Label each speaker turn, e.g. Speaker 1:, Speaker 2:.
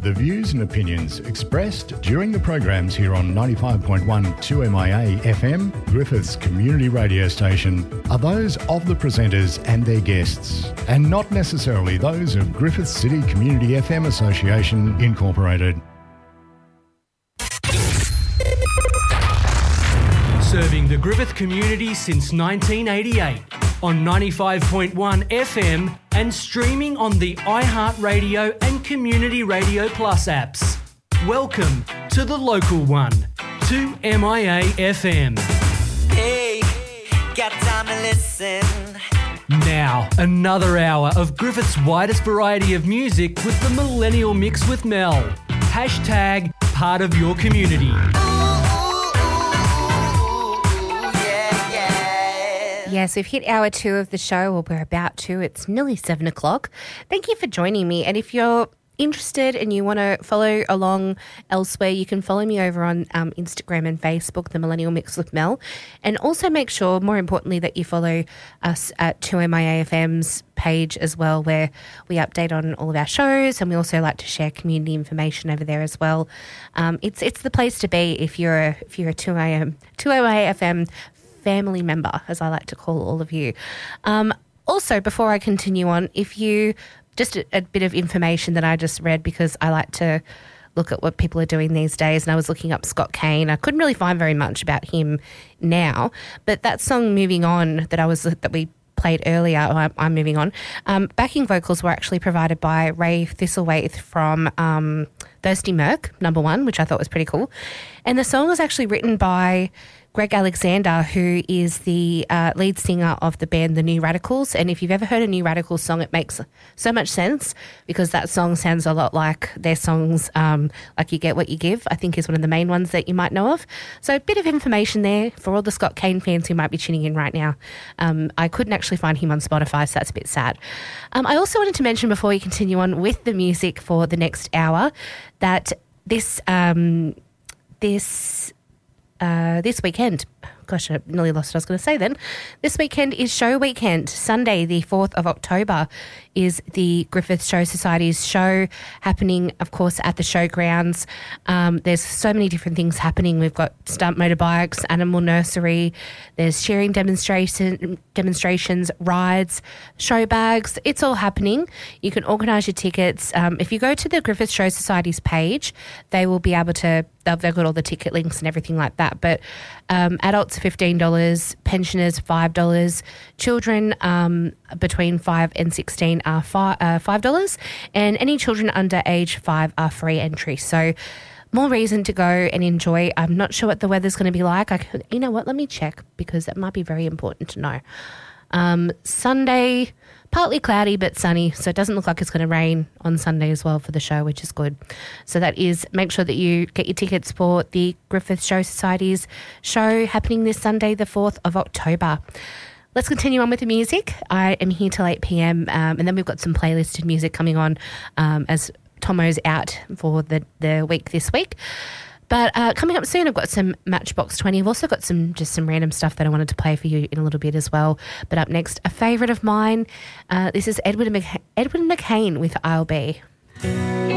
Speaker 1: The views and opinions expressed during the programs here on 95.1 2MIA FM, Griffiths Community Radio Station, are those of the presenters and their guests, and not necessarily those of Griffiths City Community FM Association Incorporated.
Speaker 2: Serving the Griffith community since 1988 on 95.1 FM and streaming on the iHeartRadio and Community Radio Plus apps. Welcome to the local one, 2MIA FM.
Speaker 3: Hey, got time to listen.
Speaker 2: Now, another hour of Griffith's widest variety of music with the Millennial Mix with Mel. Hashtag part of your community.
Speaker 4: Yes, we've hit hour 2 of the show, or we're about to. It's nearly 7 o'clock. Thank you for joining me. And if you're interested and you want to follow along elsewhere, you can follow me over on Instagram and Facebook, The Millennial Mix with Mel. And also make sure, more importantly, that you follow us at 2MIAFM's page as well, where we update on all of our shows, and we also like to share community information over there as well. It's the place to be if you're a 2MIAFM family member, as I like to call all of you. Also, before I continue on, if you just a bit of information that I just read, because I like to look at what people are doing these days, and I was looking up Scott Kane. I couldn't really find very much about him now, but that song "Moving On" that we played earlier, I'm Moving On, backing vocals were actually provided by Ray Thistlewaite from Thirsty Merc, number 1, which I thought was pretty cool. And the song was actually written by Greg Alexander, who is the lead singer of the band The New Radicals. And if you've ever heard a New Radicals song, it makes so much sense, because that song sounds a lot like their songs, like You Get What You Give, I think is one of the main ones that you might know of. So a bit of information there for all the Scott Kane fans who might be tuning in right now. I couldn't actually find him on Spotify, so that's a bit sad. I also wanted to mention, before we continue on with the music for the next hour, that this weekend, gosh, I nearly lost what I was going to say then. This weekend is show weekend. Sunday, the 4th of October, is the Griffith Show Society's show happening, of course, at the showgrounds. There's so many different things happening. We've got stunt motorbikes, animal nursery, there's sharing demonstrations, rides, show bags. It's all happening. You can organise your tickets. If you go to the Griffith Show Society's page, they will be able to, they've got all the ticket links and everything like that. But adults $15, pensioners $5, children between 5 and 16 are $5, and any children under age 5 are free entry. So more reason to go and enjoy. I'm not sure what the weather's going to be like. You know what? Let me check, because that might be very important to know. Sunday, partly cloudy but sunny, so it doesn't look like it's going to rain on Sunday as well for the show, which is good. So that is, make sure that you get your tickets for the Griffith Show Society's show happening this Sunday, the 4th of October. Let's continue on with the music. I am here till 8 p.m, and then we've got some playlisted music coming on as Tomo's out for the week this week. But coming up soon, I've got some Matchbox 20. I've also got some random stuff that I wanted to play for you in a little bit as well. But up next, a favourite of mine. This is Edward McCain with I'll Be.